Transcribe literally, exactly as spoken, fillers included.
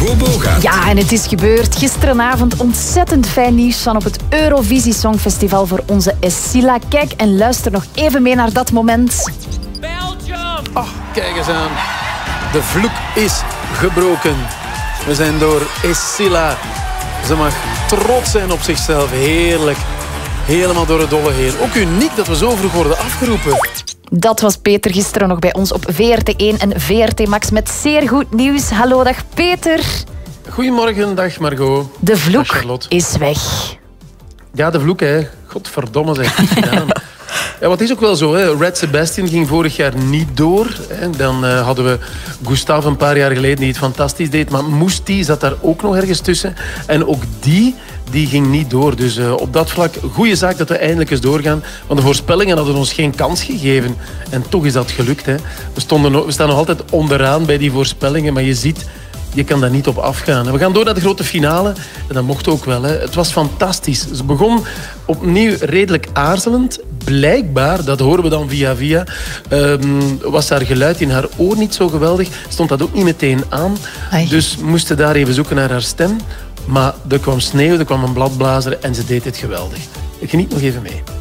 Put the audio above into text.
Margot Boga. Ja, en het is gebeurd. Gisterenavond ontzettend fijn nieuws van op het Eurovisie Songfestival voor onze Escilla. Kijk en luister nog even mee naar dat moment. Belgium! Oh, kijk eens aan. De vloek is gebroken. We zijn door Escilla. Ze mag trots zijn op zichzelf. Heerlijk. Helemaal door het dolle heen. Ook uniek dat we zo vroeg worden afgeroepen. Dat was Peter gisteren nog bij ons op V R T één en V R T Max met zeer goed nieuws. Hallo, dag Peter. Goedemorgen, dag Margot. De vloek Charlotte. is weg. Ja, de vloek, hè. Godverdomme, zeg. Goed gedaan. Ja, wat is ook wel zo, hè. Red Sebastian ging vorig jaar niet door. Hè. Dan uh, hadden we Gustav een paar jaar geleden die het fantastisch deed. Maar Moesti zat daar ook nog ergens tussen. En ook die, die ging niet door. Dus uh, op dat vlak, goede zaak dat we eindelijk eens doorgaan. Want de voorspellingen hadden ons geen kans gegeven. En toch is dat gelukt, hè. We, stonden nog, we staan nog altijd onderaan bij die voorspellingen. Maar je ziet, je kan daar niet op afgaan. En we gaan door naar de grote finale. En dat mocht ook wel, hè. Het was fantastisch. Ze begon opnieuw redelijk aarzelend. Blijkbaar, dat horen we dan via via, um, was haar geluid in haar oor niet zo geweldig. Stond dat ook niet meteen aan. Ai. Dus moesten daar even zoeken naar haar stem. Maar er kwam sneeuw, er kwam een bladblazer en ze deed het geweldig. Ik geniet nog even mee.